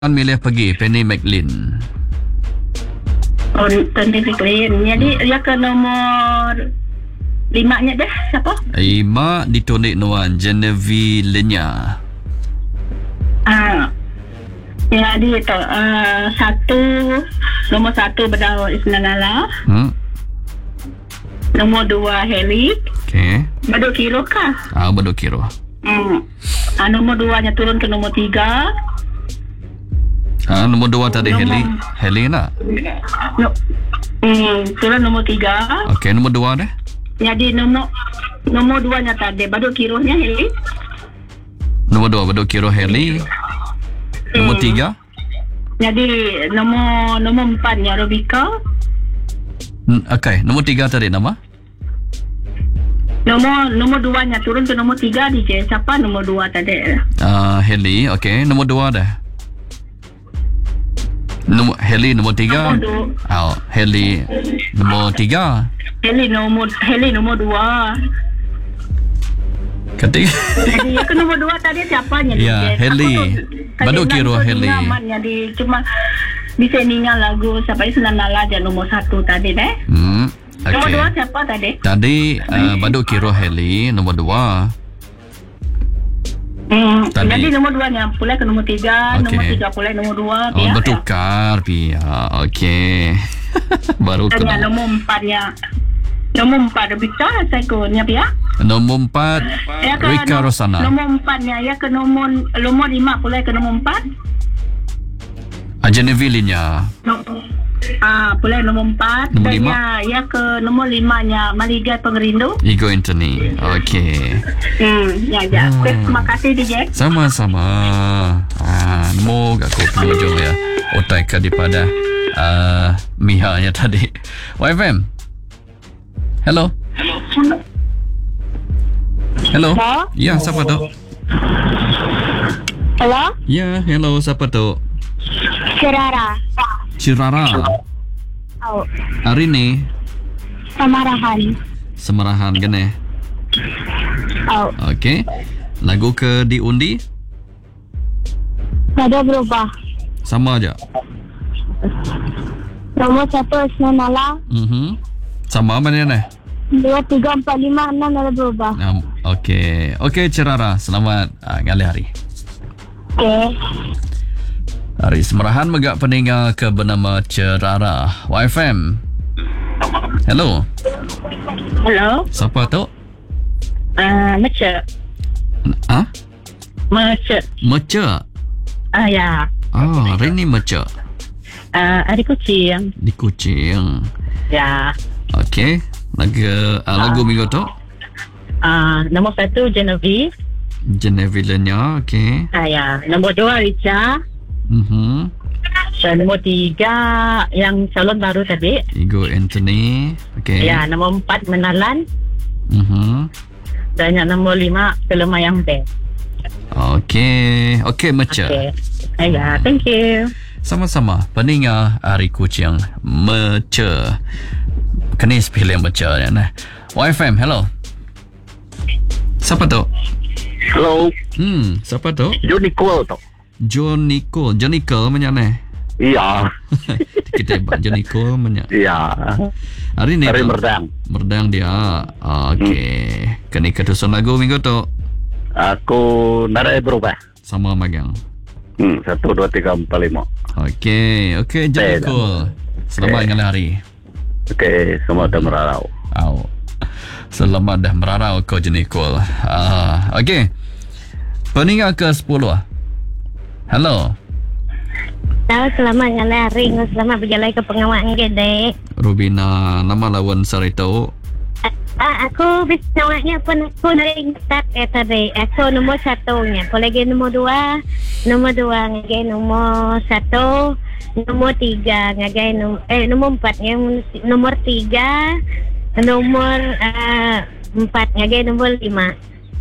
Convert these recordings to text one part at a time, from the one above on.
milih pergi Penny McLean. Oh, Penny McLean. Jadi dia ke nomor 5-nya deh. Siapa? 5 ditunik Nuan Genevieve Lenya. Jadi itu nomor 1 Bedau Isnanala. Nomor 2 Heli. Okey. Baduk kilo kah? Baduk kilo. Nomor 2-nya turun ke nomor 3. Nombor 2 tadi Heli nak? Turun nomor 3. Okey, nombor 2 dah. Jadi nomor 2-nya tadi Baduk kironya Heli. Nombor 2 Baduk kilo Heli. Nombor 3. Jadi nomor 4-nya Robika. Okey, nombor 3 tadi nama? Nomor 2-nya turun ke nomor 3 DJ. Siapa nomor 2 tadi? Heli. Okey, nombor 2 dah. Heli nombor 3. Heli nombor 3. Heli nomor 2. Ketiga. Jadi yang ke nombor 2 tadi siapanya? Ya, Heli. Baduk kiro Heli. Jadi cuma bisa ningal lagu sampai Senanala aja nomor 1 tadi deh. Okay. Nomor 2 siapa tadi? Tadi Baduk kiro Heli nomor 2. Jadi nomor 2-nya pulai ke nomor 3, okay. Nomor 3 pulai nomor 2. Bertukar pihak. Okey. Baru ke nomor 4-nya. Nomor 4 Rebecca Saikonya pihak. Nomor 4 Rika Rosana. Nomor 4-nya ya ke nomor 5 pulai ke nomor 4. Genevieve Lenya. Pulai nomor 4. Nomor 5 ya ke nomor 5-nya Maligai Pengerindu. Ego Anthony. Okey. Ya. Terima kasih DJ. Sama-sama. Nemo aku penujung ya. Otak daripada Mihanya tadi. YFM. Hello. Hello. Ya, siapa tu? Hello? Ya, hello, siapa tu? Cirara. Oh. Hari ni Semarahan gane. Oh. Okey. Lagu ke diundi? Ada berubah. Sama aja. Nomor 1 Isnanala. Sama mana ni? 2, 3, 4, 5, 6 ada berubah. Okey, Cirara. Selamat ngali hari. Okey. Hari Semarahan megak peninggal ke bernama Cirara. YFM. Hello. Hello. Siapa tu? Meca. Meca. Ya. Hari ni Meca. Di Kuching. Di Kuching. Ya. Okey. Lagu minggu tu? Nomor 1 Genevieve. Genevieve Lenya. Okey. Ya. Nomor 2 Richa. Nomor 3 yang calon baru tadi Ego Anthony. Okey. Ya. Nomor 4 Menalan. Dan yang nomor 5 Kelemayang Band. Okey Meca. Ya, thank you. Sama-sama. Peninggal Hari Kuching Meca. Kenis pilih Meca ya nah. YFM, hello. Siapa tu? Hello. Siapa tu? John Nicole tu. John Nicole mana ni? Iya. Kita John Nicole mana? Iya. Hari ni Merdang dia. Okey. Kini ketusun lagu minggu tu. Aku narai berubah. Sama magang. 1, 2, 3, 4, 5. Okey, John Nicole. Selamat ngali hari. Okey, selamat dah merarau. Selamat dah merarau kau John Nicole. Okey. Peninggal ke 10. Hello. Selamat ngali hari. Selamat berjalan ke pengawasan gede. Rubina, nama lawan Sarito. Aku bisa nawaknya pun aku dari start tadi. Aku nomor 1-nya. Kalau lagi nomor 2 ngagai nomor 1, nomor 3 ngagai nomor 4 yang nomor 3, nomor 4 ngagai nomor 5.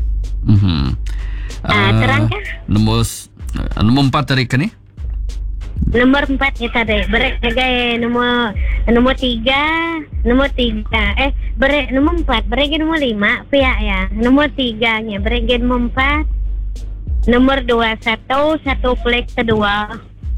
Terang kah? Nomor 4 tadi kan ni? Nomor 4 kita deh. Berek jaga nomor 3, nomor 4, berek nomor 5 pihak ya. Nomor 3-nya berek nomor 4, nomor 2 1 plek kedua.